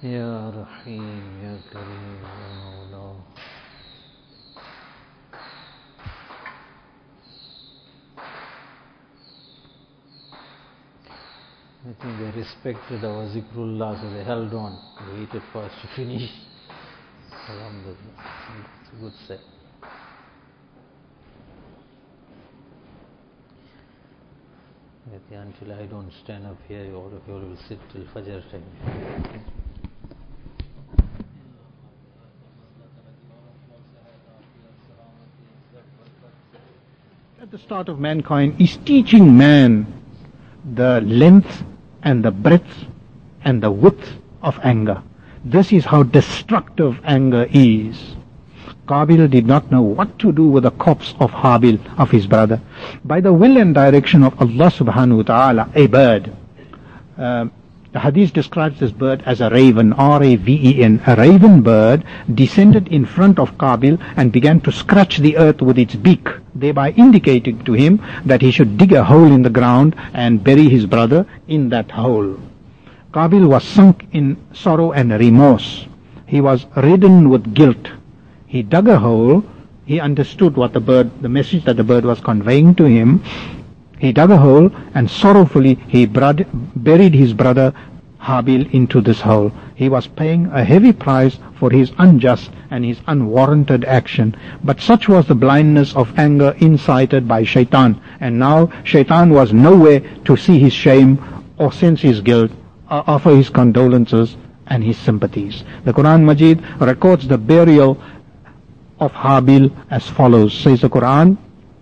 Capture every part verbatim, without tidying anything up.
يا رحيم يا كريم يا مولا. I think they respected our zikrullah, so they held on, waited for us to finish. Alhamdulillah, it's a good set. Until I don't stand up here, all of you will sit till Fajr time. At the start of mankind is teaching man the length and the breadth and the width of anger. This is how destructive anger is. Qabil did not know what to do with the corpse of Habil, of his brother. By the will and direction of Allah subhanahu wa ta'ala, a bird. Uh, the hadith describes this bird as a raven, R A V E N. A raven bird descended in front of Qabil and began to scratch the earth with its beak, thereby indicating to him that he should dig a hole in the ground and bury his brother in that hole. Qabil was sunk in sorrow and remorse. He was ridden with guilt. He dug a hole. He understood what the bird, the message that the bird was conveying to him. He dug a hole and sorrowfully he buried his brother Habil into this hole. He was paying a heavy price for his unjust and his unwarranted action. But such was the blindness of anger incited by Shaitan. And now Shaitan was nowhere to see his shame or sense his guilt, or offer his condolences and his sympathies. The Quran Majid records the burial of Habil as follows. Says the Quran,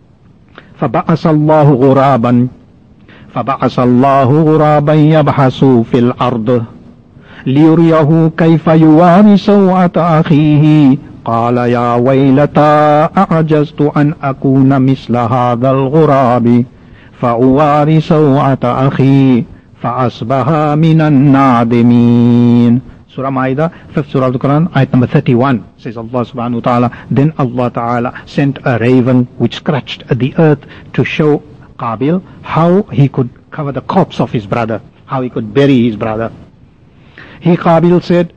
فَبَعَثَ اللَّهُ غُرَابًا فَبَعَثَ اللَّهُ غُرَابًا يَبْحَثُ فِي الْأَرْضِ لِيُرِيَهُ كَيْفَ يُوَارِي سَوْءَةَ أَخِيهِ قَالَ يَا وَيْلَتَا أَعْجَزْتُ أَنْ أَكُونَ مِثْلَ هَذَا الْغُرَابِ فَأُوَارِي سَوْءَةَ أَخِي فَأَصْبَحَ مِنَ النَّادِمِينَ. Surah Ma'idah, fifth Surah of the Quran, ayat number thirty-one, says Allah subhanahu wa ta'ala, then Allah ta'ala sent a raven which scratched the earth to show Qabil how he could cover the corpse of his brother, how he could bury his brother. He, Qabil, said,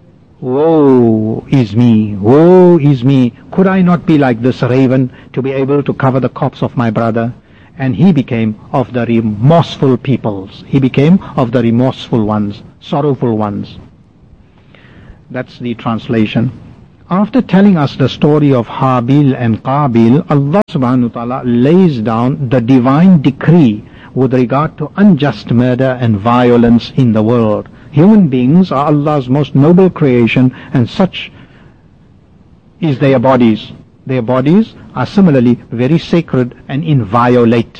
woe is me, woe is me, could I not be like this raven to be able to cover the corpse of my brother? And he became of the remorseful peoples. He became of the remorseful ones, sorrowful ones. That's the translation. After telling us the story of Habil and Qabil, Allah subhanahu wa ta'ala lays down the divine decree with regard to unjust murder and violence in the world. Human beings are Allah's most noble creation, and such is their bodies. Their bodies are similarly very sacred and inviolate.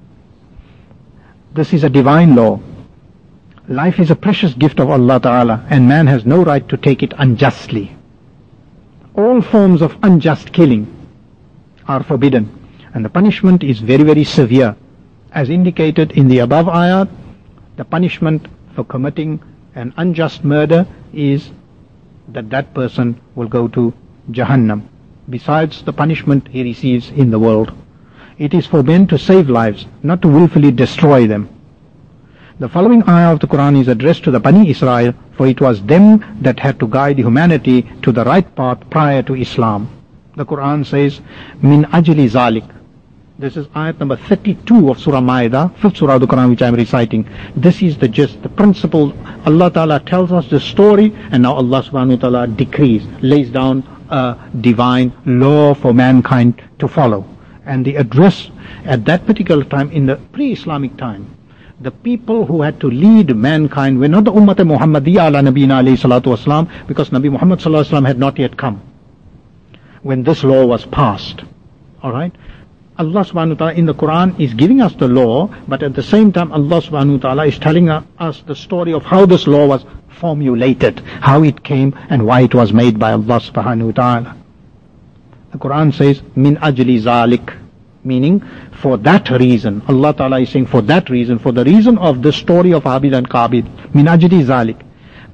This is a divine law. Life is a precious gift of Allah Ta'ala, and man has no right to take it unjustly. All forms of unjust killing are forbidden, and the punishment is very, very severe. As indicated in the above ayat, the punishment for committing an unjust murder is that that person will go to Jahannam, besides the punishment he receives in the world. It is for men to save lives, not to willfully destroy them. The following ayah of the Quran is addressed to the Bani Israel, for it was them that had to guide humanity to the right path prior to Islam. The Quran says, Min ajli zalik. This is ayat number thirty-two of Surah Ma'idah, fifth Surah of the Quran, which I am reciting. This is the gist, the principle. Allah Ta'ala tells us the story, and now Allah subhanahu wa ta'ala decrees, lays down a divine law for mankind to follow. And the address at that particular time, in the pre-Islamic time, the people who had to lead mankind were not the Ummah Muhammadiyya ala Nabina alayhi salatu wasalam, because Nabi Muhammad sallallahu alaihi wasallam had not yet come when this law was passed. Alright? Allah subhanahu wa ta'ala in the Quran is giving us the law, but at the same time Allah subhanahu wa ta'ala is telling us the story of how this law was formulated, how it came and why it was made by Allah subhanahu wa ta'ala. The Quran says, Min ajli zalik, meaning for that reason. Allah Ta'ala is saying for that reason, for the reason of the story of Habil and Qabil. Min ajli zalik.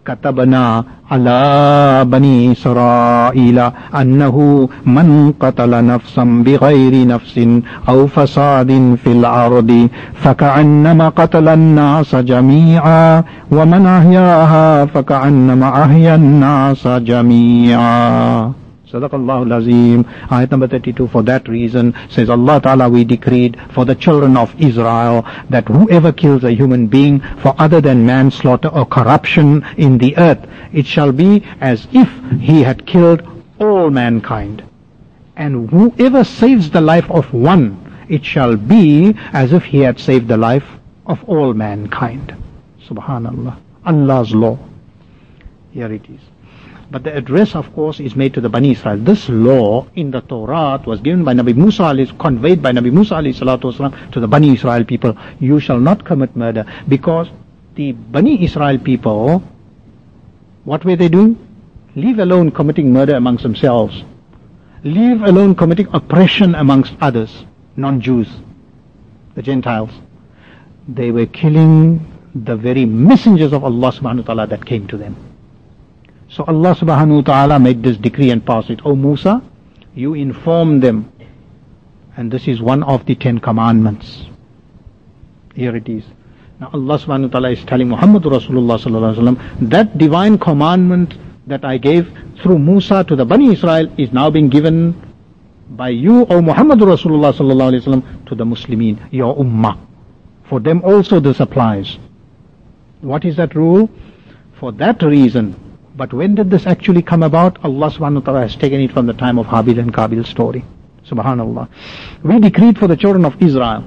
كتبنا على بني إسرائيل أنه من قتل نفسا بغير نفس أو فساد في الأرض فكأنما قتل الناس جميعا ومن أحياها فكأنما أحيا الناس جميعا. Sadaqallahu al-Azim. Ayat number thirty-two. For that reason, says Allah Ta'ala, we decreed for the children of Israel that whoever kills a human being for other than manslaughter or corruption in the earth, it shall be as if he had killed all mankind. And whoever saves the life of one, it shall be as if he had saved the life of all mankind. Subhanallah. Allah's law. Here it is. But the address, of course, is made to the Bani Israel. This law in the Torah was given by Nabi Musa, conveyed by Nabi Musa alayhi salatu wasalam to the Bani Israel people. You shall not commit murder, because the Bani Israel people, what were they doing? Leave alone committing murder amongst themselves. Leave alone committing oppression amongst others, non-Jews, the Gentiles. They were killing the very messengers of Allah subhanahu wa ta'ala that came to them. So Allah subhanahu wa ta'ala made this decree and passed it. O Musa, you inform them. And this is one of the Ten Commandments. Here it is. Now Allah subhanahu wa ta'ala is telling Muhammad Rasulullah sallallahu alaihi wasallam, that divine commandment that I gave through Musa to the Bani Israel is now being given by you, O Muhammad Rasulullah sallallahu alaihi wasallam, to the Muslimin, your ummah. For them also this applies. What is that rule? For that reason. But when did this actually come about? Allah subhanahu wa ta'ala has taken it from the time of Habil and Qabil's story. Subhanallah. We decreed for the children of Israel.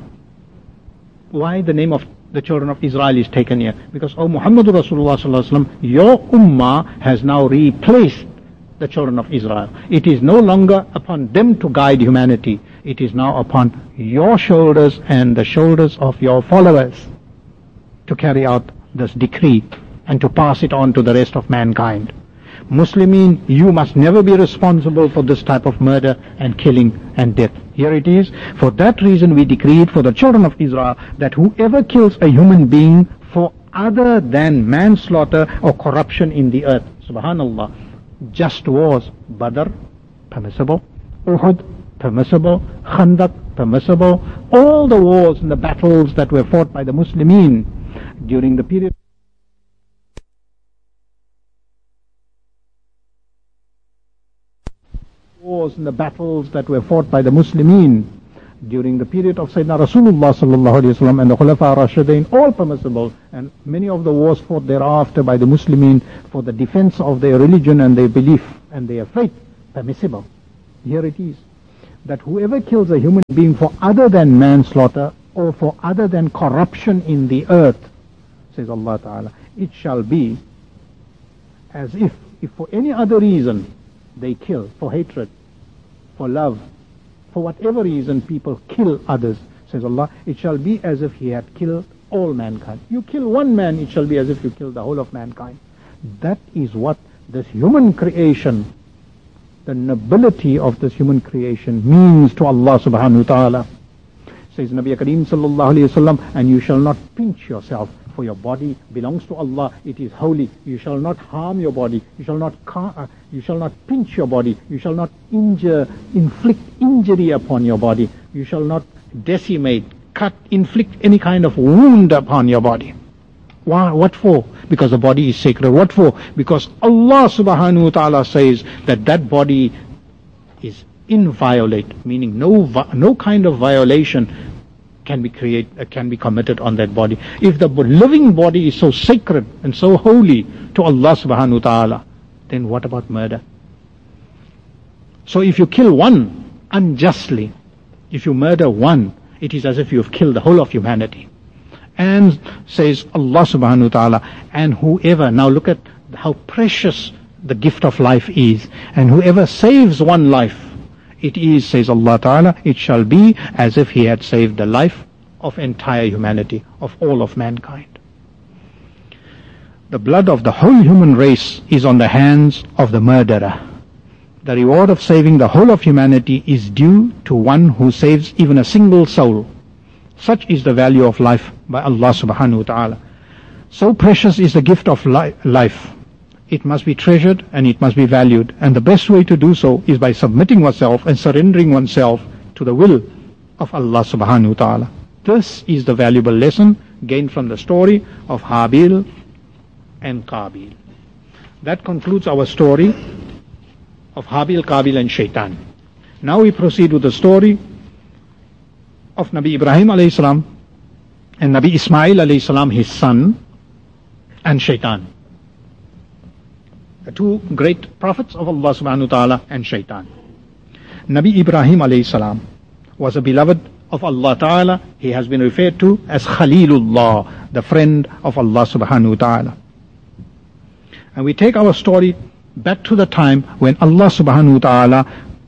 Why the name of the children of Israel is taken here? Because, O Muhammad Rasulullah sallallahu alaihi wasallam, your ummah has now replaced the children of Israel. It is no longer upon them to guide humanity. It is now upon your shoulders and the shoulders of your followers to carry out this decree and to pass it on to the rest of mankind. Muslimin, you must never be responsible for this type of murder and killing and death. Here it is. For that reason we decreed for the children of Israel that whoever kills a human being for other than manslaughter or corruption in the earth. Subhanallah. Just wars. Badr, permissible. Uhud, permissible. Khandaq, permissible. All the wars and the battles that were fought by the Muslimin during the period wars and the battles that were fought by the Muslimin during the period of Sayyidina Rasulullah sallallahu alaihi wasallam and the Khulafa Rashidin, all permissible, and many of the wars fought thereafter by the Muslimin for the defense of their religion and their belief and their faith, permissible. Here it is, that whoever kills a human being for other than manslaughter or for other than corruption in the earth, says Allah Ta'ala, it shall be as if, if for any other reason they kill, for hatred, for love, for whatever reason people kill others, says Allah, it shall be as if he had killed all mankind. You kill one man, it shall be as if you killed the whole of mankind. That is what this human creation, the nobility of this human creation means to Allah subhanahu wa ta'ala. Says Nabi Kareem sallallahu alayhi wa sallam, and you shall not pinch yourself, for your body belongs to Allah, it is holy. You shall not harm your body, you shall not uh, you shall not pinch your body, you shall not injure, inflict injury upon your body, you shall not decimate, cut, inflict any kind of wound upon your body. Why? What for? Because the body is sacred. What for? Because Allah subhanahu wa ta'ala says that that body is inviolate, meaning no no kind of violation can be create uh, can be committed on that body. If the living body is so sacred and so holy to Allah subhanahu wa ta'ala, then what about murder? So if you kill one unjustly, if you murder one, it is as if you have killed the whole of humanity. And says Allah subhanahu wa ta'ala, and whoever, now look at how precious the gift of life is, and whoever saves one life, it is, says Allah Ta'ala, it shall be as if he had saved the life of entire humanity, of all of mankind. The blood of the whole human race is on the hands of the murderer. The reward of saving the whole of humanity is due to one who saves even a single soul. Such is the value of life by Allah subhanahu wa ta'ala. So precious is the gift of li- life it must be treasured and it must be valued. And the best way to do so is by submitting oneself and surrendering oneself to the will of Allah subhanahu wa ta'ala. This is the valuable lesson gained from the story of Habil and Qabil. That concludes our story of Habil, Qabil and Shaitan. Now we proceed with the story of Nabi Ibrahim alayhi salam and Nabi Ismail alayhi salam, his son, and Shaitan. The two great prophets of Allah subhanahu wa ta'ala and Shaitan. Nabi Ibrahim alayhi salam was a beloved of Allah ta'ala. He has been referred to as Khalilullah, the friend of Allah subhanahu wa ta'ala. And we take our story back to the time when Allah subhanahu wa ta'ala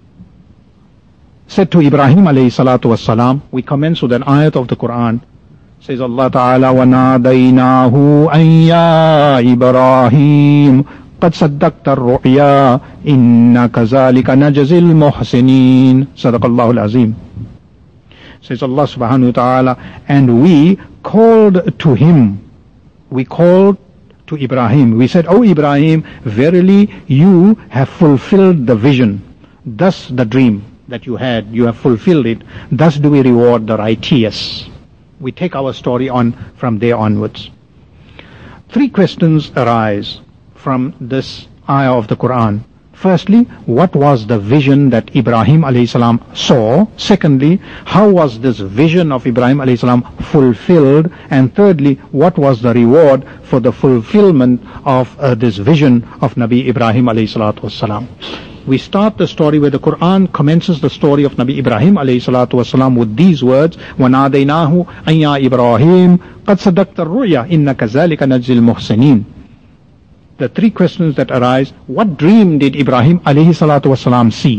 said to Ibrahim alayhi salatu wassalam, we commence with an ayat of the Quran. Says Allah ta'ala, وَنَادَيْنَاهُ أَن يَا إِبْرَاهِيمُ قَدْ صَدَّقْتَ الرُّؤْيَا إِنَّا كَذَلِكَ نَجْزِي الْمُحْسِنِينَ صدق الله العظيم. Says Allah subhanahu wa ta'ala, and we called to him, we called to Ibrahim. We said, O Ibrahim, verily you have fulfilled the vision. Thus the dream that you had, you have fulfilled it. Thus do we reward the righteous. We take our story on from there onwards. Three questions arise from this ayah of the Quran. Firstly, what was the vision that Ibrahim alayhi salam saw? Secondly, how was this vision of Ibrahim alayhi salam fulfilled? And thirdly, what was the reward for the fulfillment of uh, this vision of Nabi Ibrahim alayhi salatu wassalam? We start the story where the Quran commences the story of Nabi Ibrahim alayhi salatu wassalam with these words, وَنَادَيْنَاهُ أَن يَا إِبْرَاهِيمُ قَدْ صَدَّقْتَ الرُّؤْيَا إِنَّ كَذَلِكَ نَجْزِي الْمُحْسِنِينَ. The three questions that arise: what dream did Ibrahim alayhi salatu wasalam see?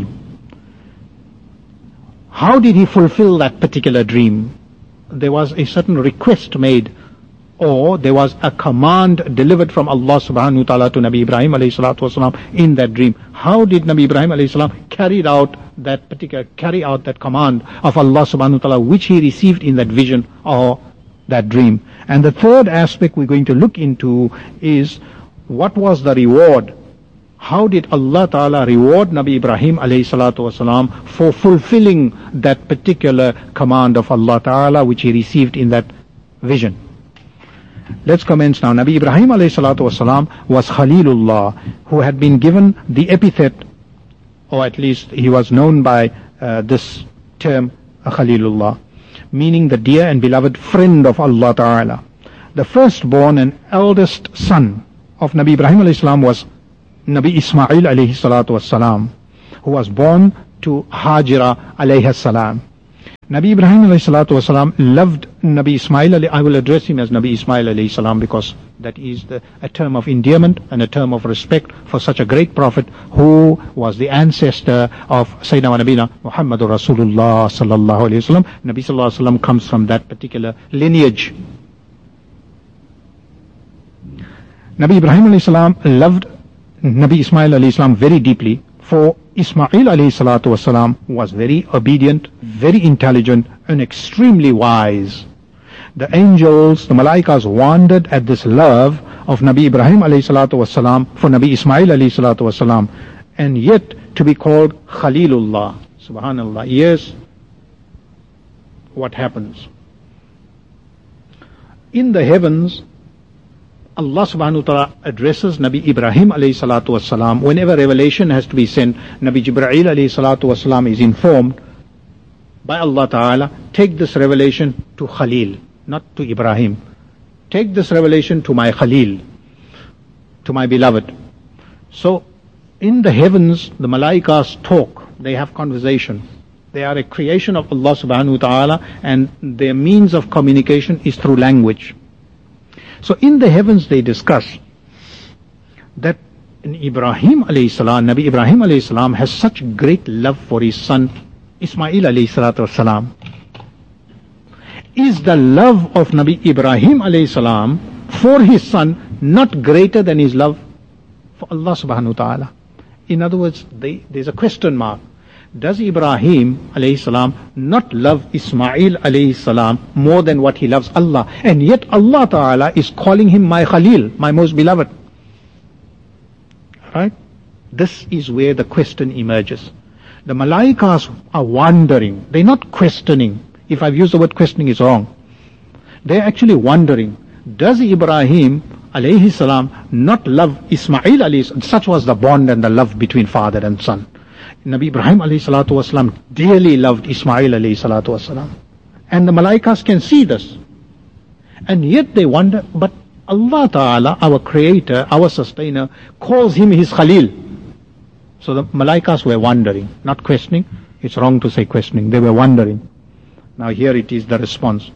How did he fulfill that particular dream? There was a certain request made, or there was a command delivered from Allah subhanahu wa ta'ala to Nabi Ibrahim alayhi salatu wasalam in that dream. How did Nabi Ibrahim alayhi salam carry out that particular, carry out that command of Allah subhanahu wa ta'ala which he received in that vision or that dream? And the third aspect we're going to look into is, what was the reward? How did Allah Ta'ala reward Nabi Ibrahim alayhi salatu wasalam for fulfilling that particular command of Allah Ta'ala which he received in that vision? Let's commence now. Nabi Ibrahim alayhi salatu wasalam was Khalilullah, who had been given the epithet, or at least he was known by uh, this term, Khalilullah, meaning the dear and beloved friend of Allah Ta'ala. The firstborn and eldest son of Nabi Ibrahim alayhi salam was Nabi Ismail alayhi salatu wassalam, who was born to Hajira alayhi salam. Nabi Ibrahim alayhi salatu wassalam loved Nabi Ismail alayhi, I will address him as Nabi Ismail alayhi salam because that is the, a term of endearment and a term of respect for such a great prophet who was the ancestor of Sayyidina Nabina Muhammadur Rasulullah sallallahu alayhi wasallam. Nabi sallallahu alayhi wasallam comes from that particular lineage. Nabi Ibrahim alayhi salam loved Nabi Ismail alayhi salam very deeply, for Ismail alayhi salatu wasalam was very obedient, very intelligent and extremely wise. The angels, the malaikas wondered at this love of Nabi Ibrahim alayhi salatu wasalam for Nabi Ismail alayhi salatu wasalam, and yet to be called Khalilullah. Subhanallah. Yes, what happens? In the heavens, Allah subhanahu wa ta'ala addresses Nabi Ibrahim alayhi salatu wasalam. Whenever revelation has to be sent, Nabi Jibreel alayhi salatu wasalam is informed by Allah ta'ala, take this revelation to Khalil, not to Ibrahim. Take this revelation to my Khalil, to my beloved. So, in the heavens, the malaikas talk, they have conversation. They are a creation of Allah subhanahu wa ta'ala, and their means of communication is through language. So in the heavens they discuss that in Ibrahim alayhi salam, Nabi Ibrahim alayhi salam has such great love for his son Ismail alayhi salatu wasalam. Is the love of Nabi Ibrahim alayhi salam for his son not greater than his love for Allah subhanahu wa ta'ala? In other words, they, there's a question mark. Does Ibrahim alayhi salam not love Ismail alayhi salam more than what he loves Allah? And yet Allah Ta'ala is calling him my Khalil, my most beloved. Right? This is where the question emerges. The malaikas are wondering. They're not questioning. If I've used the word questioning, it's wrong. They're actually wondering, does Ibrahim alayhi salam not love Ismail alayhi salam? Such was the bond and the love between father and son. Nabi Ibrahim alayhi salatu wasalam dearly loved Ismail alayhi salatu wasalam. And the malaikas can see this. And yet they wonder, but Allah Ta'ala, our creator, our sustainer, calls him his Khalil. So the malaikas were wondering, not questioning. It's wrong to say questioning. They were wondering. Now here it is, the response.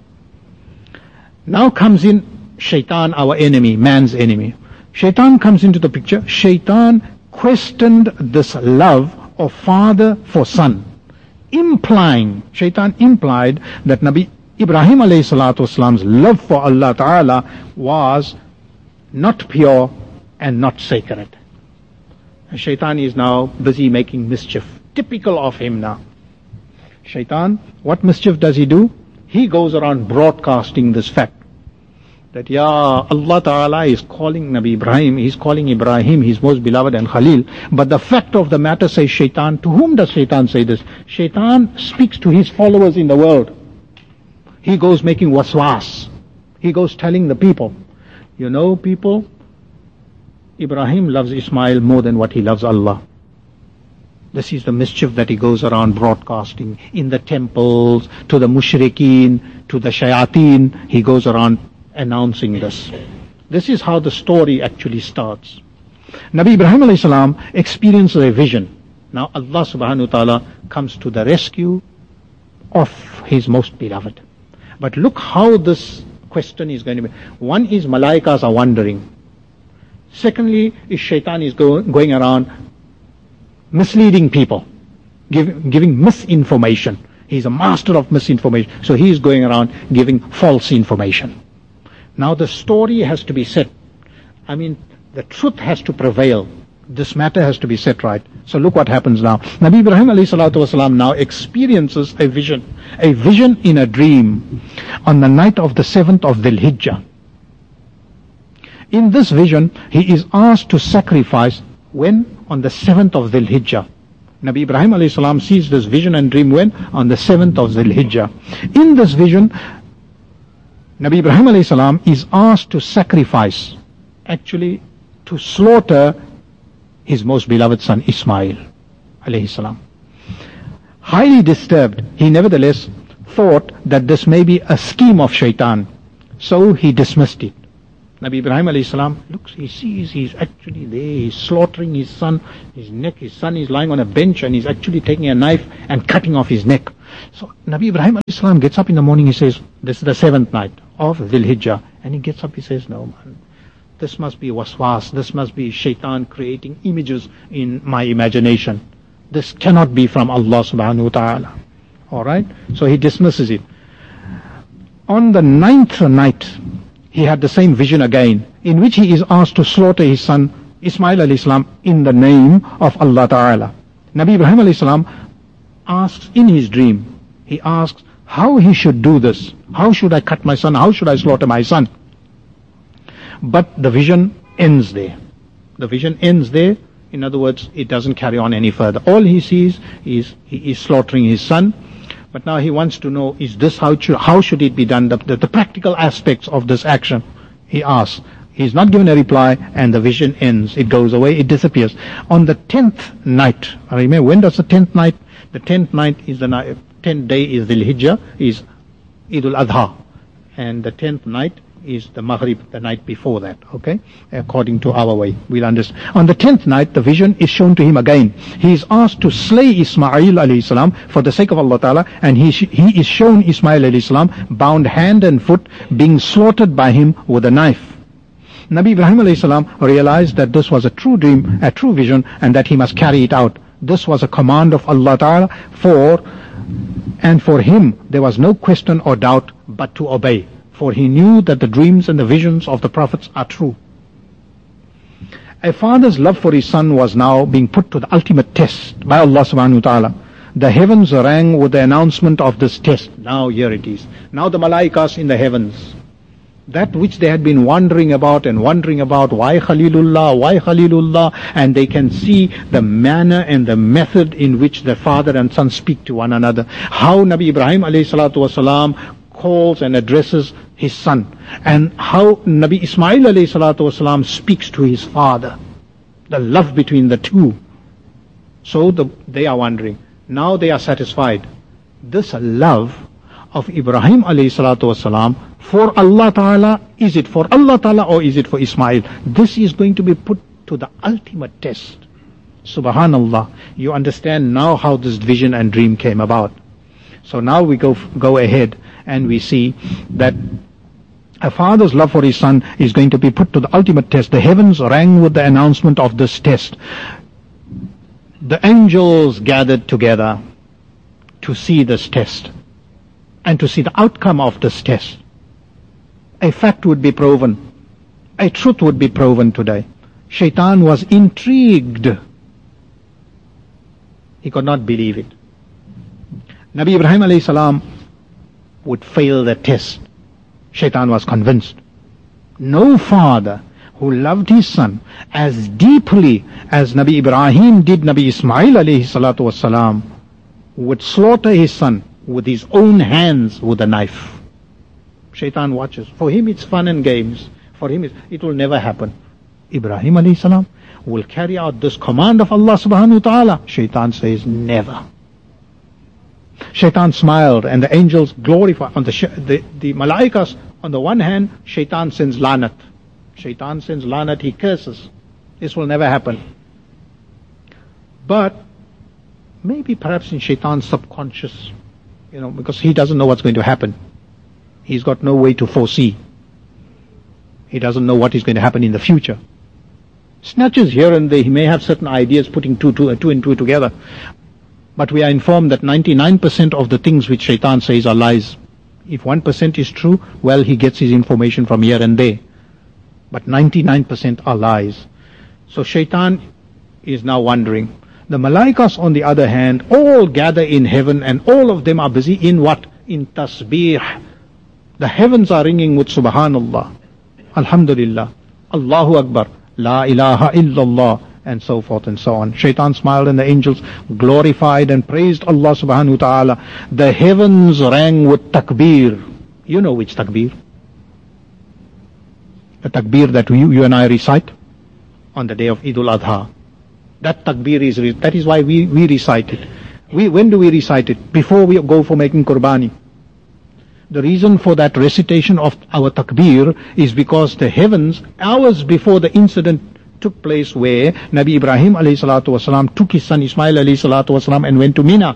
Now comes in Shaitan, our enemy, man's enemy. Shaitan comes into the picture. Shaitan questioned this love of father for son, implying, Shaitan implied that Nabi Ibrahim alayhi salatu wasalam's love for Allah Ta'ala was not pure and not sacred. And Shaitan is now busy making mischief, typical of him now. Shaitan, what mischief does he do? He goes around broadcasting this fact that, yeah, Allah Ta'ala is calling Nabi Ibrahim, He's calling Ibrahim his most beloved and Khalil. But the fact of the matter, says Shaitan, to whom does Shaitan say this? Shaitan speaks to his followers in the world. He goes making waswas. He goes telling the people, you know people, Ibrahim loves Ismail more than what he loves Allah. This is the mischief that he goes around broadcasting in the temples, to the mushrikeen, to the shayateen. He goes around announcing this. This is how the story actually starts. Nabi Ibrahim alayhi salam experiences a vision. Now Allah subhanahu wa ta'ala comes to the rescue of his most beloved. But look how this question is going to be. One is malaikas are wondering. Secondly is Shaitan is go, going around misleading people, give, giving misinformation. He's a master of misinformation. So he is going around giving false information. Now the story has to be set. I mean, the truth has to prevail. This matter has to be set right. So look what happens now. Nabi Ibrahim alayhi salatu wasalam now experiences a vision. A vision in a dream on the night of the seventh of Dhul Hijjah. In this vision, he is asked to sacrifice when? On the seventh of Dhul Hijjah. Nabi Ibrahim alayhi salam sees this vision and dream when? On the seventh of Dhul Hijjah. In this vision, Nabi Ibrahim alayhi salam is asked to sacrifice, actually to slaughter his most beloved son Ismail alayhi salam. Highly disturbed, he nevertheless thought that this may be a scheme of Shaitan. So he dismissed it. Nabi Ibrahim alayhi salam looks, he sees he's actually there, he's slaughtering his son, his neck, his son is lying on a bench and he's actually taking a knife and cutting off his neck. So Nabi Ibrahim alayhi salam gets up in the morning, he says, this is the seventh night of Dhul Hijjah. And he gets up, he says, no man, this must be waswas, this must be Shaitan creating images in my imagination. This cannot be from Allah subhanahu wa ta'ala. Alright? So he dismisses it. On the ninth night, he had the same vision again, in which he is asked to slaughter his son Ismail alayhi salam in the name of Allah Ta'ala. Nabi Ibrahim alayhi salam asks in his dream, he asks how he should do this. How should I cut my son? How should I slaughter my son? But the vision ends there. The vision ends there. In other words, it doesn't carry on any further. All he sees is he is slaughtering his son. But now he wants to know, is this how should, how should it be done? The, the, the practical aspects of this action, he asks. He's not given a reply, and the vision ends. It goes away, it disappears. On the tenth night, I remember, when does the tenth night? The tenth night is the night, tenth day is Dhul Hijjah, is Eid al-Adha. And the tenth night is the Maghrib, the night before that, okay? According to our way, we'll understand. On the tenth night, the vision is shown to him again. He is asked to slay Ismail alayhi salam for the sake of Allah Ta'ala, and he, he is shown Ismail alayhi salam bound hand and foot, being slaughtered by him with a knife. Nabi Ibrahim alayhi salam realized that this was a true dream, a true vision, and that he must carry it out. This was a command of Allah Ta'ala for, and for him there was no question or doubt but to obey. For he knew that the dreams and the visions of the prophets are true. A father's love for his son was now being put to the ultimate test by Allah subhanahu wa ta'ala. The heavens rang with the announcement of this test. Now here it is. Now the malaikas in the heavens, That which they had been wondering about and wondering about, why Khalilullah, why Khalilullah, and they can see the manner and the method in which the father and son speak to one another. How Nabi Ibrahim alayhi salatu wasalam calls and addresses his son, and how Nabi Ismail alayhi salatu wasalam speaks to his father. The love between the two. So the, they are wondering. Now they are satisfied. This love of Ibrahim alayhi salatu wasalam for Allah Ta'ala, is it for Allah Ta'ala or is it for Ismail? This is going to be put to the ultimate test. Subhanallah. You understand now how this vision and dream came about. So now we go go ahead and we see that a father's love for his son is going to be put to the ultimate test. The heavens rang with the announcement of this test. The angels gathered together to see this test and to see the outcome of this test. A fact would be proven. A truth would be proven today. Shaitan was intrigued. He could not believe it. Nabi Ibrahim alayhi salam would fail the test. Shaitan was convinced. No father who loved his son as deeply as Nabi Ibrahim did Nabi Ismail alayhi salatu wasalam would slaughter his son with his own hands with a knife. Shaitan watches. For him it's fun and games. For him it's, it will never happen. Ibrahim alayhi salam will carry out this command of Allah subhanahu wa ta'ala. Shaitan says never. Shaitan smiled and the angels glorified. On the, the, the malaikas, on the one hand, Shaitan sends lanat. Shaitan sends lanat, he curses. This will never happen. But maybe perhaps in Shaitan's subconscious, you know, because he doesn't know what's going to happen. He's got no way to foresee. He doesn't know what is going to happen in the future. Snatches here and there, he may have certain ideas putting two, two, two and two together. But we are informed that ninety-nine percent of the things which Shaitan says are lies. If one percent is true, well, he gets his information from here and there. But ninety-nine percent are lies. So Shaitan is now wondering. The malaikas, on the other hand, all gather in heaven and all of them are busy in what? In tasbih. The heavens are ringing with Subhanallah, Alhamdulillah, Allahu Akbar, La ilaha illallah, and so forth and so on. Shaitan smiled and the angels glorified and praised Allah subhanahu wa ta'ala. The heavens rang with takbir. You know which takbir? The takbir that you, you and I recite on the day of Eid al-Adha. That takbir is, that is why we, we recite it. We, when do we recite it? Before we go for making qurbani. The reason for that recitation of our takbir is because the heavens, hours before the incident took place where Nabi Ibrahim alayhi salatu wasalam took his son Ismail alayhi salatu wasalam and went to Mina.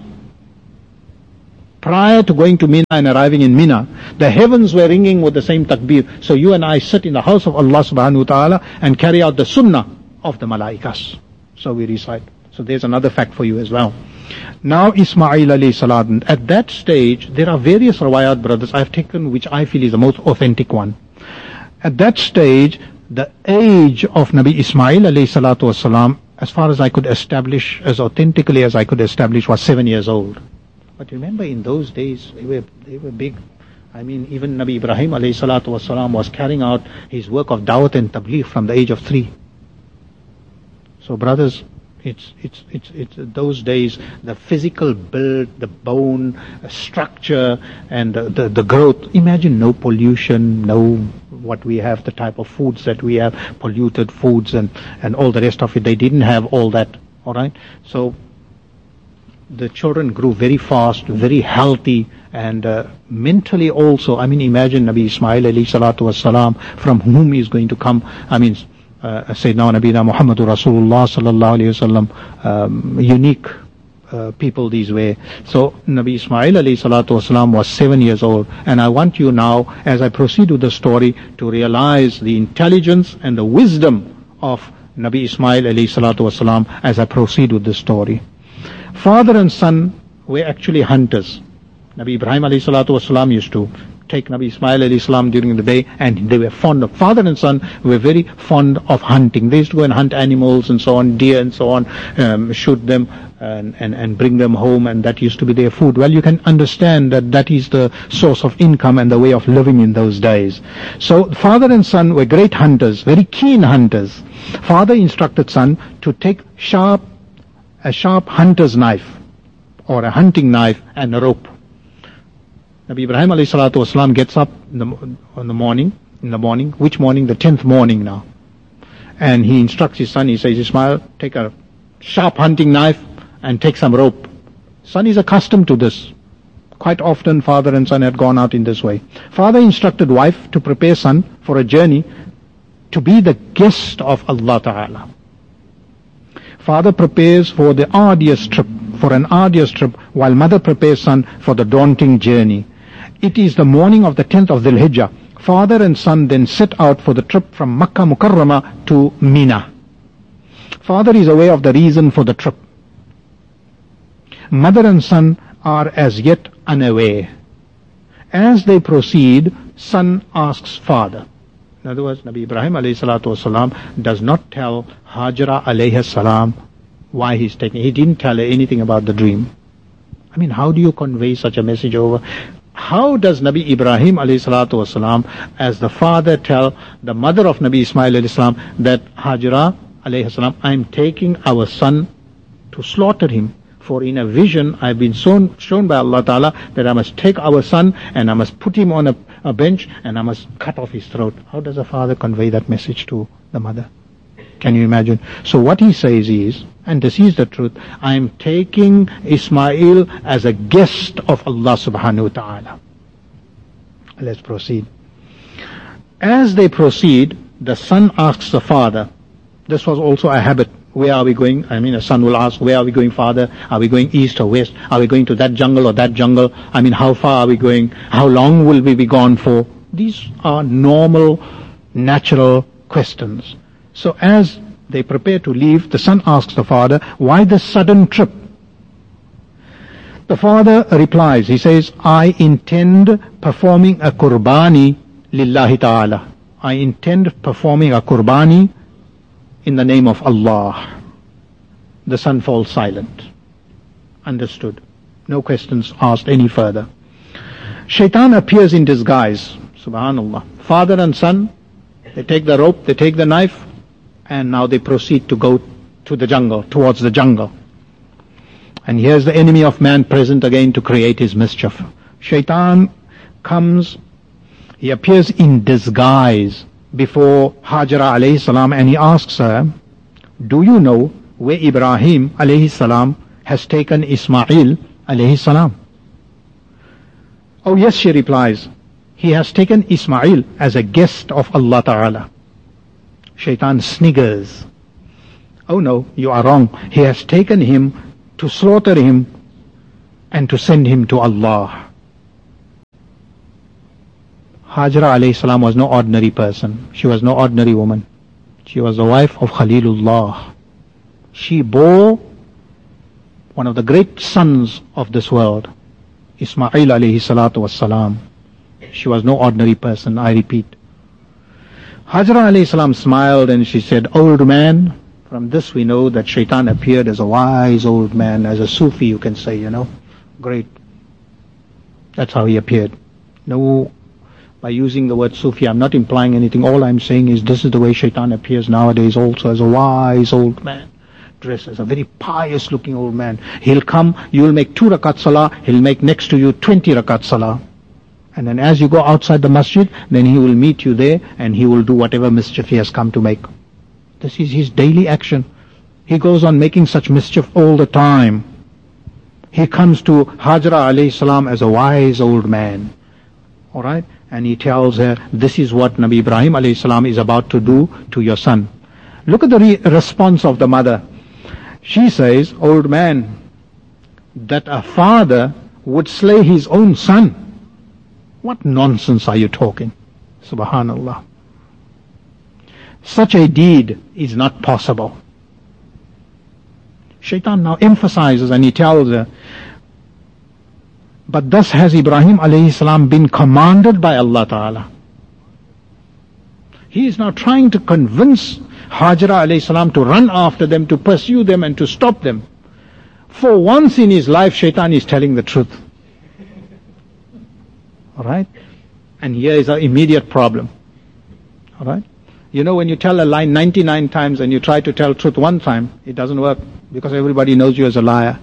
Prior to going to Mina and arriving in Mina, the heavens were ringing with the same takbir. So you and I sit in the house of Allah subhanahu wa ta'ala and carry out the sunnah of the malaikas. So we recite. So there's another fact for you as well. Now Ismail alayhi salam, at that stage, there are various rawayat, brothers, I've taken which I feel is the most authentic one. At that stage, the age of Nabi Ismail alayhi salatu wasalam, as far as I could establish, as authentically as I could establish, was seven years old. But remember, in those days, they were, they were big. I mean, even Nabi Ibrahim alayhi salatu wasalam was carrying out his work of dawat and tabligh from the age of three. So brothers, It's, it's, it's, it's those days, the physical build, the bone uh, structure and the, the, the growth. Imagine no pollution, no what we have, the type of foods that we have, polluted foods and, and all the rest of it. They didn't have all that, alright? So, the children grew very fast, very healthy and uh, mentally also. I mean, imagine Nabi Ismail alayhi salatu wassalam, from whom he is going to come, I mean, Uh, Sayyidina Nabina Muhammadur Rasulullah sallallahu alayhi wasallam, um, unique uh, people these way. So Nabi Ismail alayhi salatu wasalam was seven years old, and I want you now, as I proceed with the story, to realize the intelligence and the wisdom of Nabi Ismail alayhi salatu wasalam as I proceed with the story. Father and son were actually hunters. Nabi Ibrahim alayhi salatu wasalam used to take Nabi Ismail alayhi salam during the day, and they were fond of, father and son were very fond of hunting. They used to go and hunt animals and so on, deer and so on, um, shoot them and, and, and bring them home, and that used to be their food. Well, you can understand that that is the source of income and the way of living in those days. So father and son were great hunters, very keen hunters. Father instructed son to take sharp, a sharp hunter's knife or a hunting knife and a rope. Nabi Ibrahim alayhi salatu wasalam gets up in the, in the morning, in the morning, which morning? The tenth morning now. And he instructs his son, he says, Ismail, take a sharp hunting knife and take some rope. Son is accustomed to this. Quite often father and son had gone out in this way. Father instructed wife to prepare son for a journey to be the guest of Allah Ta'ala. Father prepares for the arduous trip, for an arduous trip, while mother prepares son for the daunting journey. It is the morning of the tenth of Dhul Hijjah. Father and son then set out for the trip from Makkah Mukarramah to Mina. Father is aware of the reason for the trip. Mother and son are as yet unaware. As they proceed, son asks father. In other words, Nabi Ibrahim alayhi salatu wasalam does not tell Hajra alayhi salam why he's taking. He didn't tell her anything about the dream. I mean, how do you convey such a message over? How does Nabi Ibrahim alayhi salatu wasalam, as the father, tell the mother of Nabi Ismail alayhi salam that Hajra alayhi salam, I'm taking our son to slaughter him? For in a vision I've been shown, shown by Allah Ta'ala that I must take our son and I must put him on a, a bench and I must cut off his throat. How does a father convey that message to the mother? Can you imagine? So what he says is, and this is the truth, I am taking Ismail as a guest of Allah Subhanahu wa Ta'ala. Let's proceed. As they proceed, the son asks the father. This was also a habit. Where are we going? I mean, a son will ask, where are we going, father? Are we going east or west? Are we going to that jungle or that jungle? I mean, how far are we going? How long will we be gone for? These are normal, natural questions. So as they prepare to leave, the son asks the father, why this sudden trip? The father replies, he says, I intend performing a qurbani lillahi ta'ala. I intend performing a qurbani in the name of Allah. The son falls silent. Understood. No questions asked any further. Shaitan appears in disguise. Subhanallah. Father and son, they take the rope, they take the knife, and now they proceed to go to the jungle, towards the jungle. And here's the enemy of man present again to create his mischief. Shaitan comes, he appears in disguise before Hajra alayhi salam, and he asks her, do you know where Ibrahim alayhi salam has taken Ismail alayhi salam? Oh yes, she replies, he has taken Ismail as a guest of Allah Ta'ala. Shaitan sniggers. Oh no, you are wrong. He has taken him to slaughter him and to send him to Allah. Hajra alayhi salam was no ordinary person. She was no ordinary woman. She was the wife of Khalilullah. She bore one of the great sons of this world, Ismail alayhi salatu was salam. She was no ordinary person, I repeat. Hajra alayhi salam smiled and she said, old man. From this we know that Shaitan appeared as a wise old man, as a Sufi you can say, you know. Great. That's how he appeared. No, by using the word Sufi, I'm not implying anything. All I'm saying is this is the way Shaitan appears nowadays also, as a wise old man. Dressed as a very pious looking old man. He'll come, you'll make two rakat salah, he'll make next to you twenty rakat salah. And then as you go outside the masjid, then he will meet you there and he will do whatever mischief he has come to make. This is his daily action. He goes on making such mischief all the time. He comes to Hajra alayhi salam as a wise old man. Alright? And he tells her, this is what Nabi Ibrahim alayhi salam is about to do to your son. Look at the re- response of the mother. She says, old man, that a father would slay his own son. What nonsense are you talking? Subhanallah. Such a deed is not possible. Shaitan now emphasizes and he tells her, But thus has Ibrahim alayhi salam been commanded by Allah Ta'ala. He is now trying to convince Hajra alayhi salam to run after them, to pursue them and to stop them. For once in his life, Shaitan is telling the truth. Alright? And here is our immediate problem. Alright? You know, when you tell a lie ninety-nine times and you try to tell truth one time, it doesn't work because everybody knows you as a liar.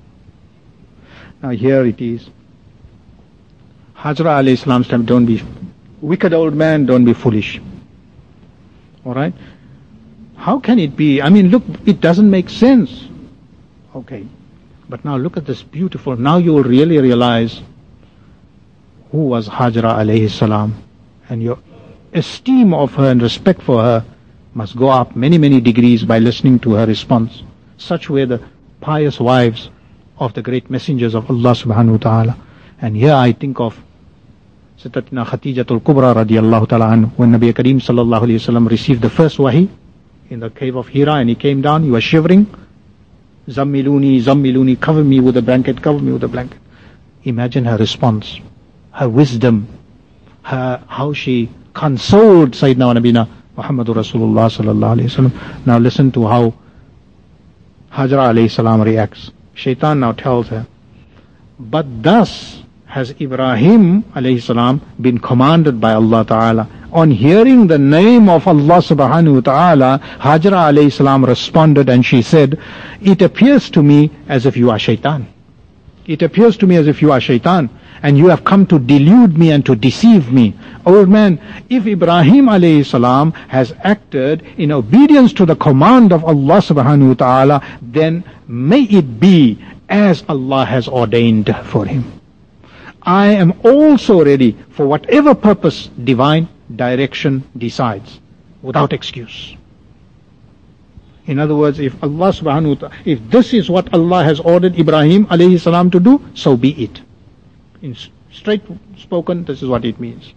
Now here it is. Hajra alayhi salam's time, don't be wicked old man, don't be foolish. Alright? How can it be? I mean, look, it doesn't make sense. Okay. But now look at this beautiful, now you will really realize who was Hajra alayhi salam, and your esteem of her and respect for her must go up many, many degrees by listening to her response. Such were the pious wives of the great messengers of Allah subhanahu wa ta'ala. And here I think of Sayyidatina Khadijatul Kubra radiallahu ta'ala anhu, when Nabi Kareem sallallahu alayhi wa sallam received the first wahi in the cave of Hira, and he came down, he was shivering. Zammiluni, Zammiluni, cover me with a blanket, cover me with a blanket. Imagine her response, her wisdom, her, how she consoled Sayyidina wa Nabina Muhammadur Rasulullah sallallahu alayhi wa sallam. Now listen to how Hajra alayhi salam reacts. Shaitan now tells her, but thus has Ibrahim alayhi salam been commanded by Allah Ta'ala. On hearing the name of Allah subhanahu wa ta'ala, Hajra alayhi salam responded and she said, it appears to me as if you are Shaitan. It appears to me as if you are Shaitan, and you have come to delude me and to deceive me. Old man, if Ibrahim alayhi salam has acted in obedience to the command of Allah subhanahu wa ta'ala, then may it be as Allah has ordained for him. I am also ready for whatever purpose divine direction decides, without excuse. In other words, if Allah subhanahu wa ta'ala, if this is what Allah has ordered Ibrahim alayhi salam to do, so be it. In straight spoken, this is what it means.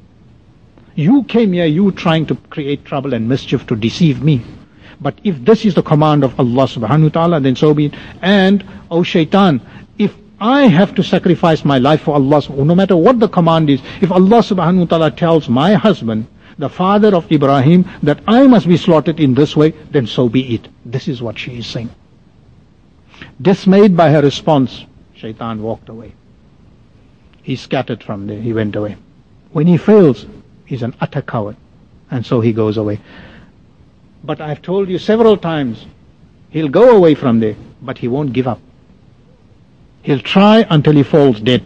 You came here, you trying to create trouble and mischief to deceive me. But if this is the command of Allah subhanahu wa ta'ala, then so be it. And, oh Shaitan, if I have to sacrifice my life for Allah, no matter what the command is, if Allah subhanahu wa ta'ala tells my husband, the father of Ibrahim, that I must be slaughtered in this way, then so be it. This is what she is saying. Dismayed by her response, Shaitan walked away. He scattered from there, he went away. When he fails, he's an utter coward, and so he goes away. But I've told you several times, he'll go away from there, but he won't give up. He'll try until he falls dead.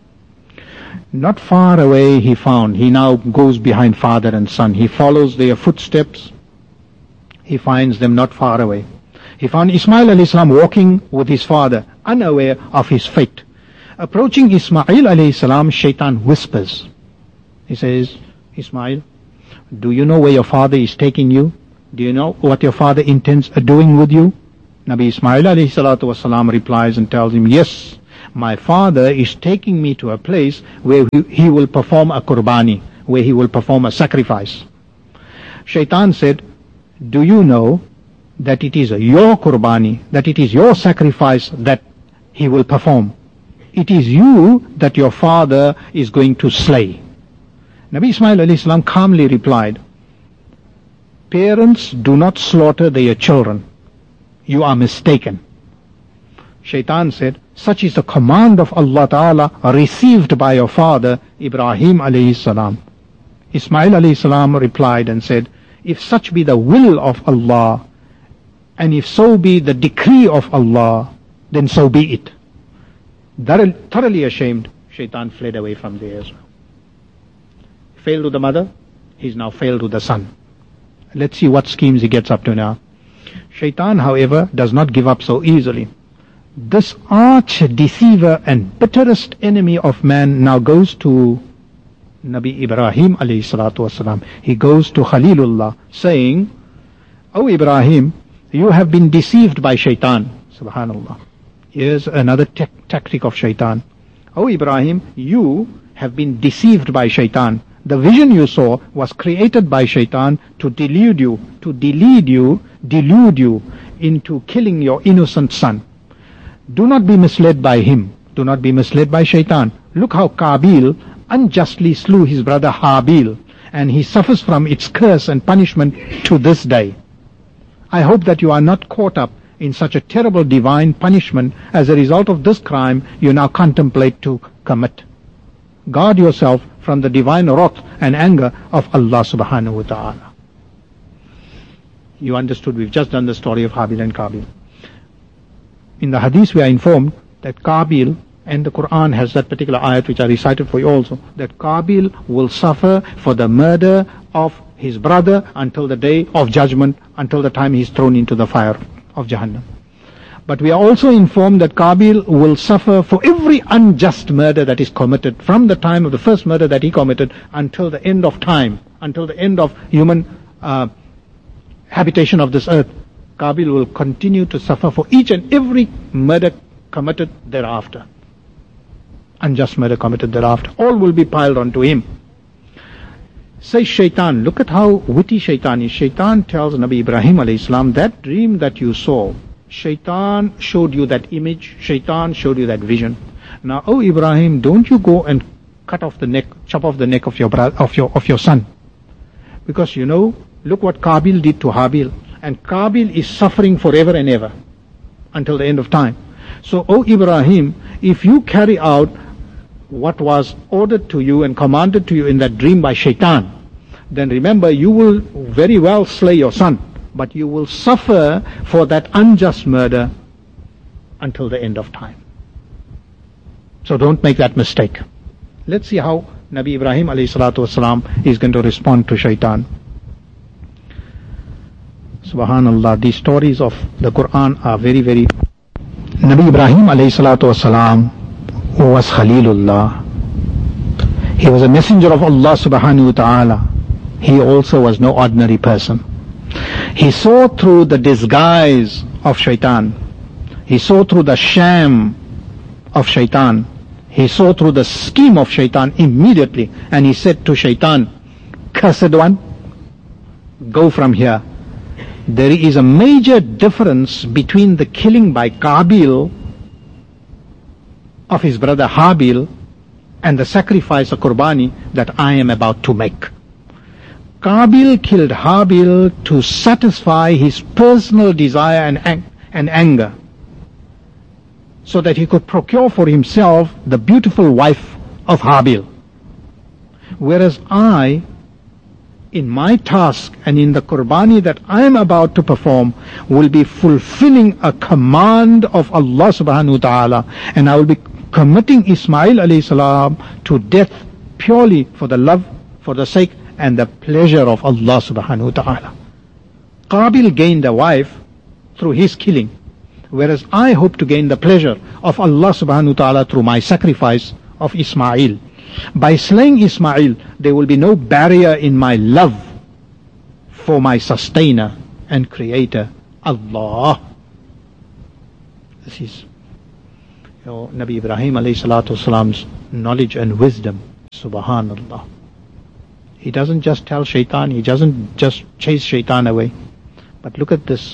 Not far away he found, he now goes behind father and son. He follows their footsteps. He finds them not far away. He found Ismail alayhi salam walking with his father, unaware of his fate. Approaching Ismail alayhi salam, Shaitan whispers. He says, Ismail, do you know where your father is taking you? Do you know what your father intends doing with you? Nabi Ismail alayhi salatu wasalam replies and tells him, yes, my father is taking me to a place where he will perform a qurbani, where he will perform a sacrifice. Shaitan said, do you know that it is your qurbani, that it is your sacrifice that he will perform? It is you that your father is going to slay. Nabi Ismail alayhi salam calmly replied, parents do not slaughter their children. You are mistaken. Shaitan said, such is the command of Allah Ta'ala received by your father Ibrahim alayhi salam. Ismail alayhi salam replied and said, if such be the will of Allah, and if so be the decree of Allah, then so be it. Thoroughly ashamed, Shaitan fled away from there as well. Failed to the mother, he's now failed to the son. Let's see what schemes he gets up to now. Shaitan, however, does not give up so easily. This arch deceiver and bitterest enemy of man now goes to Nabi Ibrahim alayhi salatu wasalam. He goes to Khalilullah saying, O Ibrahim, you have been deceived by Shaitan. Subhanallah. Here's another te- tactic of Shaitan. O Ibrahim, you have been deceived by Shaitan. The vision you saw was created by Shaitan to delude you, to delude you, delude you into killing your innocent son. Do not be misled by him. Do Do not be misled by shaitan. Look how Qabil unjustly slew his brother Habil, and he suffers from its curse and punishment to this day. I hope that you are not caught up in such a terrible divine punishment as a result of this crime you now contemplate to commit. Guard yourself from the divine wrath and anger of Allah subhanahu wa ta'ala. You understood, we've just done the story of Habil and Qabil. In the hadith we are informed that Qabil, and the Quran has that particular ayat which I recited for you also, that Qabil will suffer for the murder of his brother until the day of judgment, until the time he is thrown into the fire of Jahannam. But we are also informed that Qabil will suffer for every unjust murder that is committed from the time of the first murder that he committed until the end of time, until the end of human uh, habitation of this earth. Qabil will continue to suffer for each and every murder committed thereafter. Unjust murder committed thereafter. All will be piled onto him. Says Shaitan, look at how witty Shaitan is. Shaitan tells Nabi Ibrahim alayhi salam, that dream that you saw, Shaitan showed you that image, Shaitan showed you that vision. Now, oh Ibrahim, don't you go and cut off the neck, chop off the neck of your brother, of your of your son. Because you know, look what Qabil did to Habil. And Qabil is suffering forever and ever until the end of time. So, oh Ibrahim, if you carry out what was ordered to you and commanded to you in that dream by Shaitan, then remember you will very well slay your son, but you will suffer for that unjust murder until the end of time. So don't make that mistake. Let's see how Nabi Ibrahim alayhi salatu wasalam is going to respond to Shaitan. Subhanallah, these stories of the Quran are very, very... Nabi Ibrahim alayhi salatu wasalam was Khalilullah. He was a messenger of Allah subhanahu wa ta'ala. He also was no ordinary person. He saw through the disguise of Shaitan. He saw through the sham of Shaitan. He saw through the scheme of Shaitan immediately, and he said to Shaitan, cursed one, go from here. There is a major difference between the killing by Qabil of his brother Habil and the sacrifice of Qurbani that I am about to make. Qabil killed Habil to satisfy his personal desire and, ang- and anger, so that he could procure for himself the beautiful wife of Habil. Whereas I, in my task and in the Qurbani that I am about to perform, will be fulfilling a command of Allah subhanahu wa ta'ala, and I will be committing Ismail alayhi salam to death purely for the love, for the sake and the pleasure of Allah subhanahu wa ta'ala. Qabil gained a wife through his killing, whereas I hope to gain the pleasure of Allah subhanahu wa ta'ala through my sacrifice of Ismail. By slaying Ismail, there will be no barrier in my love for my sustainer and creator, Allah. This is you know, Nabi Ibrahim alayhi salatu wasalam's knowledge and wisdom. Subhanallah. He doesn't just tell Shaitan, he doesn't just chase Shaitan away. But look at this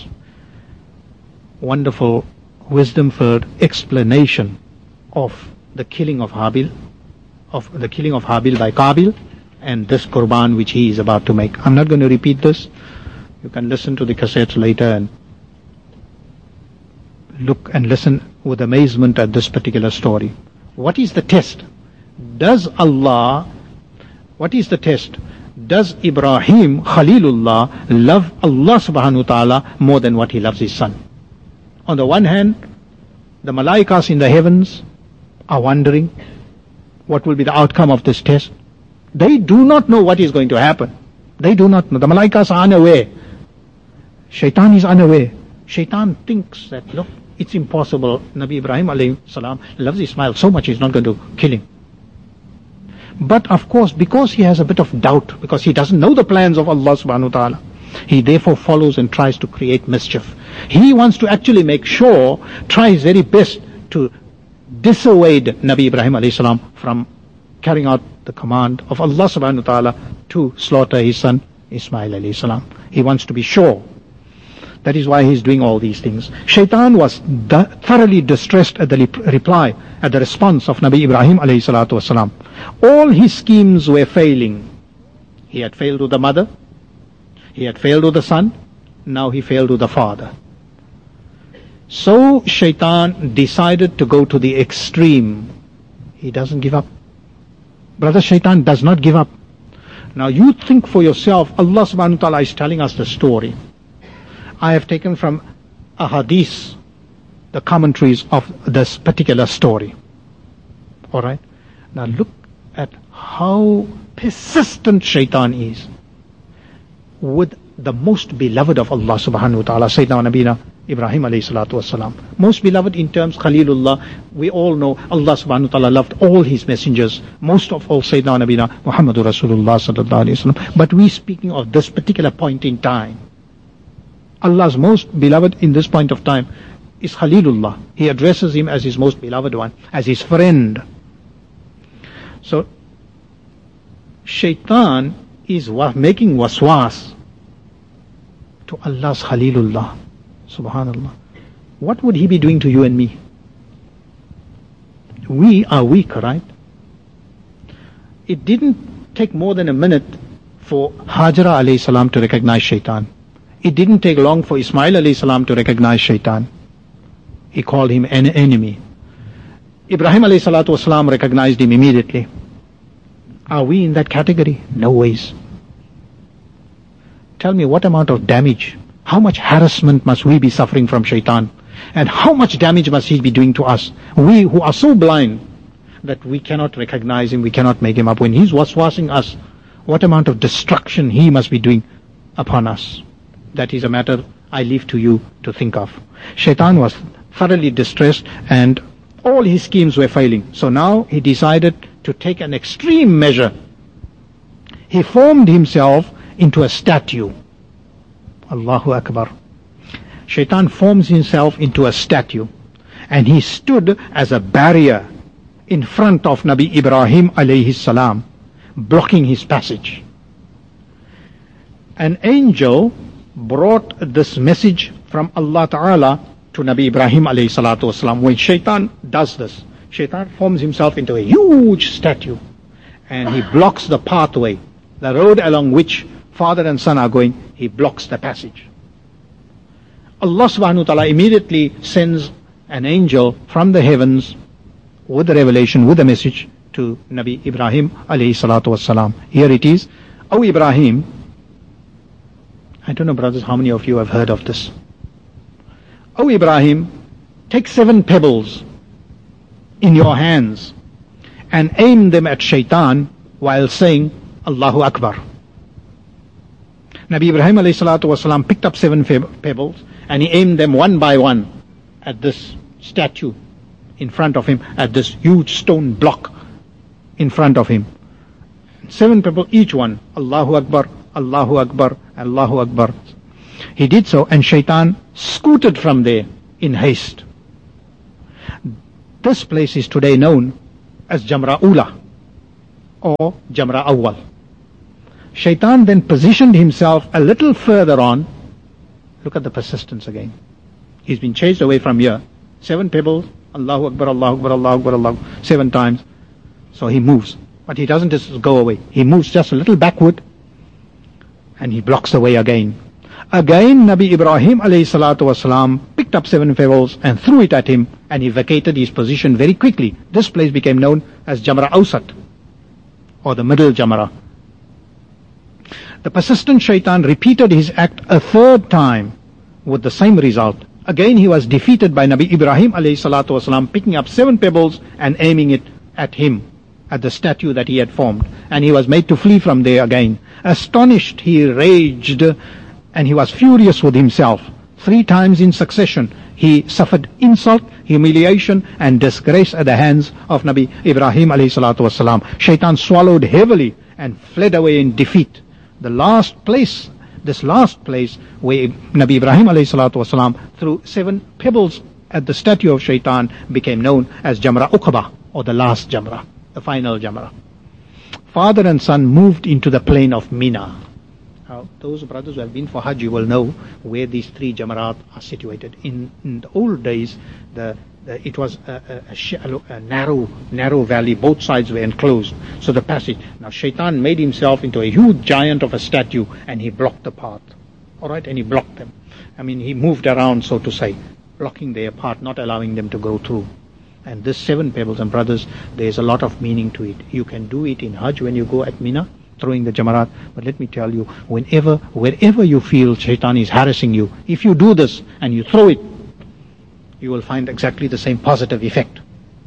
wonderful, wisdom-filled explanation of the killing of Habil, of the killing of Habil by Qabil, and this Qurban which he is about to make. I'm not going to repeat this. You can listen to the cassettes later and look and listen with amazement at this particular story. What is the test? Does Allah, what is the test? Does Ibrahim, Khalilullah, love Allah subhanahu wa ta'ala more than what he loves his son? On the one hand, the malaikas in the heavens are wondering what will be the outcome of this test. They do not know what is going to happen. They do not know. The malaikas are unaware. Shaitan is unaware. Shaitan thinks that, look, it's impossible. Nabi Ibrahim alayhi salam loves Ismail so much he's not going to kill him. But of course, because he has a bit of doubt, because he doesn't know the plans of Allah subhanahu wa ta'ala, he therefore follows and tries to create mischief. He wants to actually make sure, try his very best to dissuade Nabi Ibrahim alayhi salam from carrying out the command of Allah subhanahu wa ta'ala to slaughter his son Ismail alayhi salam. He wants to be sure That is why he's doing all these things. Shaitan was d- thoroughly distressed at the lip- reply, at the response of Nabi Ibrahim alayhi salatu wasalam. All his schemes were failing. He had failed to the mother, he had failed to the son, now he failed to the father. So Shaitan decided to go to the extreme. He doesn't give up. Brother, Shaitan does not give up. Now you think for yourself, Allah subhanahu wa ta'ala is telling us the story. I have taken from a hadith the commentaries of this particular story. Alright? Now look at how persistent Shaitan is with the most beloved of Allah subhanahu wa ta'ala, Sayyidina Nabina Ibrahim alayhi salatu wasalam. Most beloved in terms, Khalilullah. We all know Allah subhanahu wa ta'ala loved all his messengers, most of all Sayyidina Nabina Muhammadur Rasulullah sallallahu alayhi wasallam. But we speaking of this particular point in time. Allah's most beloved in this point of time is Khalilullah. He addresses him as his most beloved one, as his friend. So, Shaitan is wa- making waswas to Allah's Khalilullah. Subhanallah. What would he be doing to you and me? We are weak, right? It didn't take more than a minute for Hajara alayhi salam to recognize Shaitan. It didn't take long for Ismail alayhi salam to recognize Shaitan. He called him an enemy. Ibrahim alayhi salatu wasalam recognized him immediately. Are we in that category? No ways. Tell me what amount of damage, how much harassment must we be suffering from Shaitan? And how much damage must he be doing to us? We who are so blind that we cannot recognize him, we cannot make him up. When he's waswasing us, what amount of destruction he must be doing upon us? That is a matter I leave to you to think of. Shaitan was thoroughly distressed and all his schemes were failing. So now he decided to take an extreme measure. He formed himself into a statue. Allahu Akbar. Shaitan forms himself into a statue and he stood as a barrier in front of Nabi Ibrahim alayhi salam, blocking his passage. An angel brought this message from Allah Ta'ala to Nabi Ibrahim alayhi salatu wasalam. When Shaitan does this, Shaitan forms himself into a huge statue and he blocks the pathway, the road along which father and son are going, he blocks the passage. Allah subhanahu wa ta'ala immediately sends an angel from the heavens with the revelation, with the message to Nabi Ibrahim alayhi salatu wasalam. Here it is. O Ibrahim, I don't know brothers how many of you have heard of this. O Ibrahim, take seven pebbles in your hands and aim them at Shaitan while saying Allahu Akbar. Nabi Ibrahim alayhi salatu wasalam picked up seven pebbles and he aimed them one by one at this statue in front of him, at this huge stone block in front of him. Seven pebbles each one. Allahu Akbar, Allahu Akbar, Allahu Akbar. He did so and Shaitan scooted from there in haste. This place is today known as Jamra Ula or Jamra Awwal. Shaitan then positioned himself a little further on. Look at the persistence again. He's been chased away from here. Seven pebbles, Allahu Akbar, Allahu Akbar, Allahu Akbar, Allahu Akbar, seven times. So he moves. But he doesn't just go away. He moves just a little backward and he blocks the way again. Again, Nabi Ibrahim alayhi salatu wasalam picked up seven pebbles and threw it at him and he vacated his position very quickly. This place became known as Jamra Awsat or the middle Jamra. The persistent Shaitan repeated his act a third time with the same result. Again he was defeated by Nabi Ibrahim alayhi salatu wasalam picking up seven pebbles and aiming it at him, at the statue that he had formed. And he was made to flee from there again. Astonished, he raged and he was furious with himself. Three times in succession he suffered insult, humiliation and disgrace at the hands of Nabi Ibrahim alayhi salatu wasalam. Shaitan swallowed heavily and fled away in defeat. The last place, this last place where Nabi Ibrahim alayhi salatu wasalam threw seven pebbles at the statue of Shaitan became known as Jamra Uqba or the last Jamra, the final Jamra. Father and son moved into the plain of Mina. Now, those brothers who have been for Hajj, you will know where these three Jamarat are situated. In, in the old days, the, the it was a, a, a, shallow, a narrow, narrow valley. Both sides were enclosed. So the passage. Now, Shaitan made himself into a huge giant of a statue, and he blocked the path. All right, and he blocked them. I mean, he moved around, so to say, blocking their path, not allowing them to go through. And this seven pebbles, and brothers, there's a lot of meaning to it. You can do it in Hajj when you go at Mina, throwing the Jamarat. But let me tell you, whenever, wherever you feel Shaitan is harassing you, if you do this and you throw it, you will find exactly the same positive effect.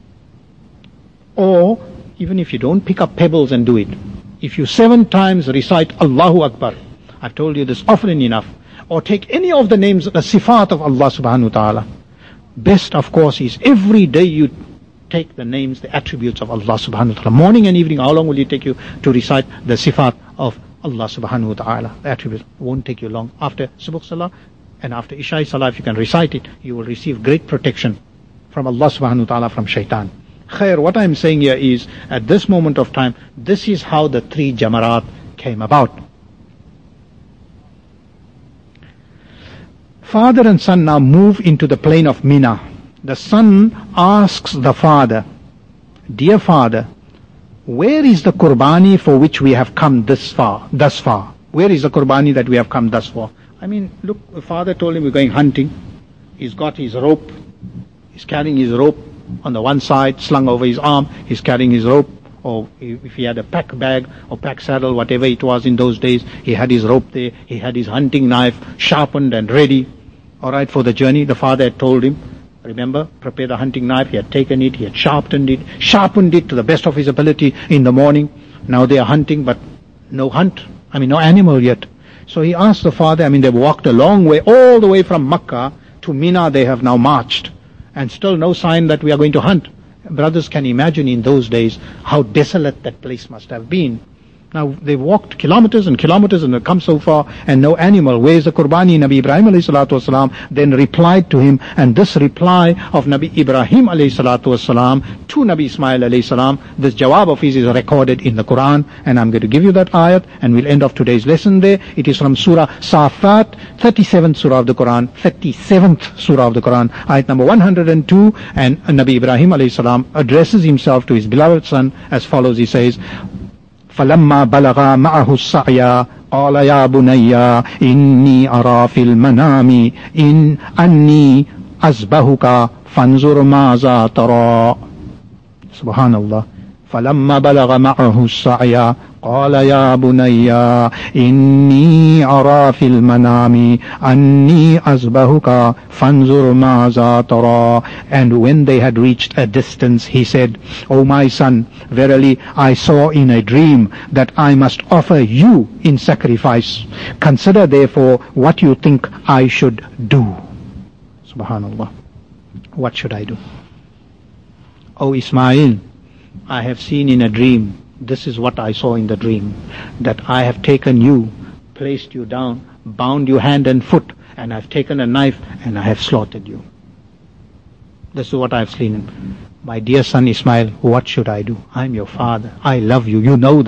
Or, even if you don't pick up pebbles and do it, if you seven times recite Allahu Akbar, I've told you this often enough, or take any of the names, the sifat of Allah subhanahu wa ta'ala, best of course is every day you take the names, the attributes of Allah subhanahu wa ta'ala. Morning and evening, how long will it take you to recite the sifat of Allah subhanahu wa ta'ala? The attributes won't take you long. After Subh Salah and after Isha Salah, if you can recite it, you will receive great protection from Allah subhanahu wa ta'ala from shaitan. Khair, what I'm saying here is, at this moment of time, this is how the three Jamarat came about. Father and son now move into the plain of Mina. The son asks the father, "Dear father, where is the Qurbani for which we have come this far, thus far? Where is the Qurbani that we have come thus far?" I mean, look, the father told him we're going hunting. He's got his rope. He's carrying his rope on the one side, slung over his arm. He's carrying his rope. Or if he had a pack bag or pack saddle, whatever it was in those days, he had his rope there. He had his hunting knife sharpened and ready. All right, for the journey. The father had told him, remember, prepare the hunting knife. He had taken it, he had sharpened it, sharpened it to the best of his ability in the morning. Now they are hunting, but no hunt. I mean, no animal yet. So he asked the father, I mean, they've walked a long way, all the way from Makkah to Mina they have now marched. And still no sign that we are going to hunt. Brothers can imagine in those days how desolate that place must have been. Now they walked kilometers and kilometers and have come so far and no animal. Where's the Qurbani? Nabi Ibrahim alayhi salatu wasalam then replied to him, and this reply of Nabi Ibrahim alayhi salatu wasalam to Nabi Ismail alayhi salam, this jawab of his is recorded in the Quran, and I'm going to give you that ayat and we'll end off today's lesson there. It is from Surah Safat, thirty-seventh Surah of the Quran, thirty-seventh Surah of the Quran, ayat number one hundred two, and Nabi Ibrahim alayhi salam addresses himself to his beloved son as follows. He says, فَلَمَّا بَلَغَا مَعَهُ السَّعْيَا قَالَ يَا بُنَيَّ إِنِّي أَرَى فِي الْمَنَامِ إِنْ أَنِّي أَذْبَحُكَ فَانْظُرْ مَاذَا تَرَى. Subhanallah. فَلَمَّا بَلَغَ مَعَهُ السَّعْيَا قَالَ يَا بُنَيَّ إِنِّي أَرَى فِي الْمَنَامِ أَنِّي أَذْبَحُكَ فَانْظُرْ مَاذَا تَرَى. And when they had reached a distance, he said, "O my son, verily I saw in a dream that I must offer you in sacrifice. Consider therefore what you think I should do." Subhanallah. What should I do? "O Ismail, I have seen in a dream, this is what I saw in the dream, that I have taken you, placed you down, bound you hand and foot, and I've taken a knife and I have slaughtered you. This is what I've seen. My dear son Ismail, what should I do? I'm your father. I love you. You know